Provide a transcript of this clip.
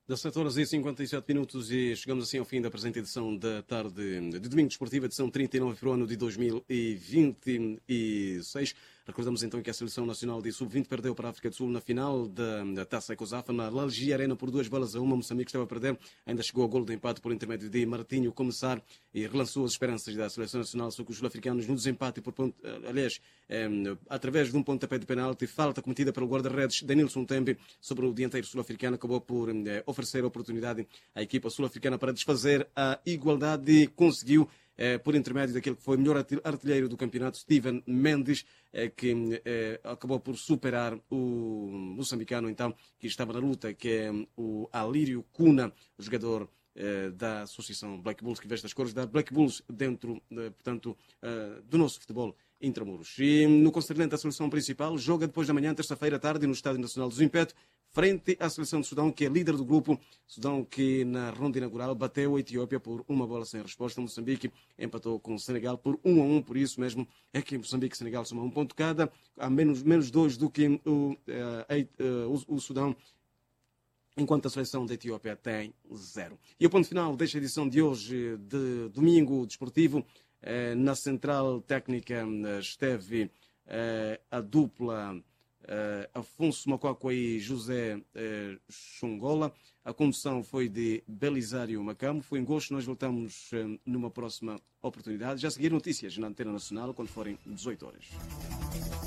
17 horas e 57 minutos e chegamos assim ao fim da presente edição da tarde de domingo desportiva, edição 39 para o ano de 2026. Recordamos então que a Seleção Nacional de Sub-20 perdeu para a África do Sul na final da Taça Ecosafa na Algia Arena por 2-1. Moçambique estava a perder, ainda chegou ao golo de empate por intermédio de Martinho Começar e relançou as esperanças da Seleção Nacional sobre os sul-africanos no desempate por ponto, aliás, através de um pontapé de penalti, falta cometida pelo guarda-redes Denilson Tembe sobre o dianteiro sul-africano, acabou por oferecer a oportunidade à equipa sul-africana para desfazer a igualdade e conseguiu, por intermédio daquele que foi o melhor artilheiro do campeonato, Steven Mendes, que acabou por superar o moçambicano, então, que estava na luta, que é o Alírio Cuna, o jogador da Associação Black Bulls, que veste as cores da Black Bulls dentro, portanto, do nosso futebol intramuros. E no concernente à seleção principal, joga depois da manhã, terça-feira à tarde, no Estádio Nacional do Zimpeto, frente à seleção de Sudão, que é líder do grupo. Sudão que na ronda inaugural bateu a Etiópia por 1 bola sem resposta. Moçambique empatou com o Senegal por 1-1, por isso mesmo é que Moçambique e Senegal somam um ponto cada, há menos 2 do que o Sudão, enquanto a seleção da Etiópia tem 0. E o ponto final desta edição de hoje, de domingo desportivo, na central técnica esteve a dupla Afonso Macuacua e José Xongola. A condução foi de Belisário Macamo. Foi um gosto. Nós voltamos numa próxima oportunidade. Já a seguir notícias na Antena Nacional quando forem 18 horas.